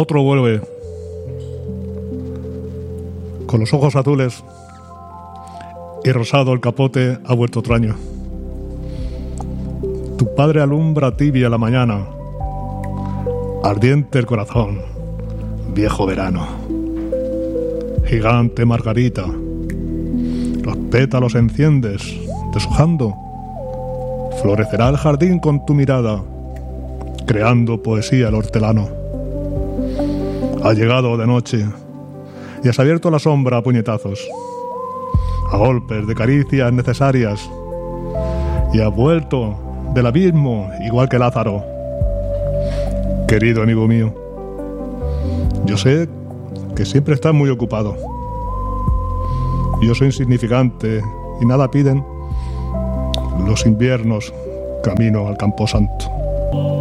Otro vuelve, con los ojos azules y rosado el capote ha vuelto otro año. Tu padre alumbra tibia la mañana, ardiente el corazón, viejo verano. Gigante margarita, los pétalos enciendes, deshojando. Florecerá el jardín con tu mirada, creando poesía el hortelano. Ha llegado de noche y has abierto la sombra a puñetazos, a golpes de caricias necesarias, y has vuelto del abismo igual que Lázaro. Querido amigo mío, yo sé que siempre estás muy ocupado. Yo soy insignificante y nada piden los inviernos camino al camposanto.